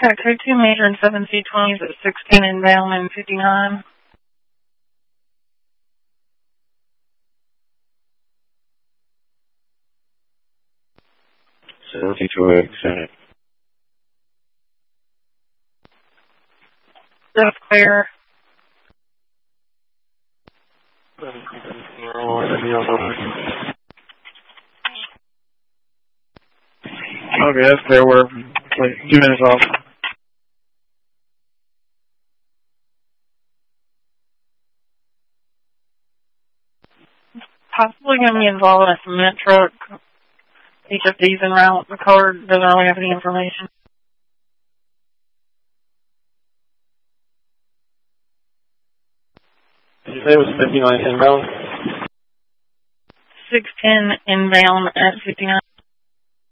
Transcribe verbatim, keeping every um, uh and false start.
Got code two major and seven C twenties at sixteen inbound and fifty-nine. seventy-two exit. That's clear. Okay, that's clear. We're like two minutes off. Possibly going to be involved in a cement truck. H F D's en route. The car doesn't really have any information. Did you say it was fifty-nine inbound? six ten inbound at fifty-nine.